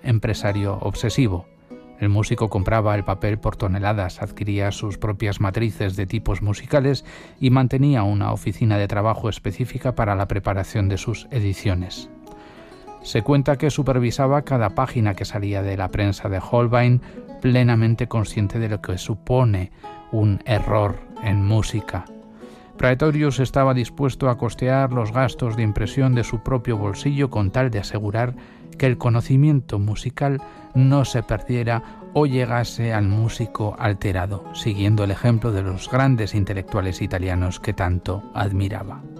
empresario obsesivo. El músico compraba el papel por toneladas, adquiría sus propias matrices de tipos musicales y mantenía una oficina de trabajo específica para la preparación de sus ediciones. Se cuenta que supervisaba cada página que salía de la prensa de Holbein, plenamente consciente de lo que supone un error en música. Praetorius estaba dispuesto a costear los gastos de impresión de su propio bolsillo con tal de asegurar que el conocimiento musical no se perdiera o llegase al músico alterado, siguiendo el ejemplo de los grandes intelectuales italianos que tanto admiraba.